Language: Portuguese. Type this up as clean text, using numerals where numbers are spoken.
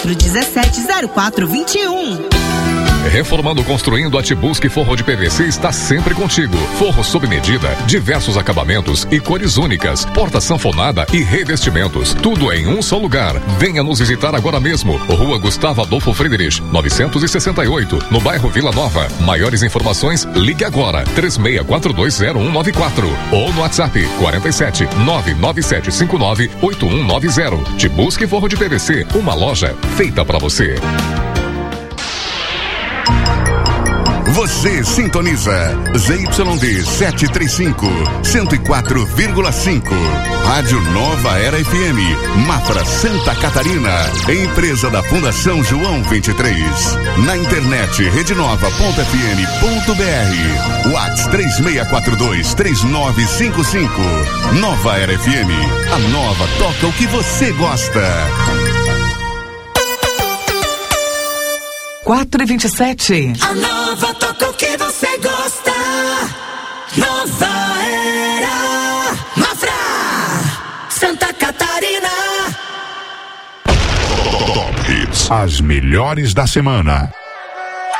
170421. Reformando, construindo, a Tibusque Forro de PVC está sempre contigo. Forro sob medida, diversos acabamentos e cores únicas, porta sanfonada e revestimentos. Tudo em um só lugar. Venha nos visitar agora mesmo. Rua Gustavo Adolfo Friedrich, 968, no bairro Vila Nova. Maiores informações, ligue agora, 36420194 ou no WhatsApp 47 99759 8190. Tibusque Forro de PVC, uma loja feita pra você. Você sintoniza ZYD 735, 104,5. Rádio Nova Era FM, Mafra, Santa Catarina. Empresa da Fundação João 23. Na internet, redenova.fm.br. WhatsApp 3642-3955. Nova Era FM, a nova toca o que você gosta. 4h27. A nova toca o que você gosta. Nova Era Mafra, Santa Catarina. Top Hits, as melhores da semana.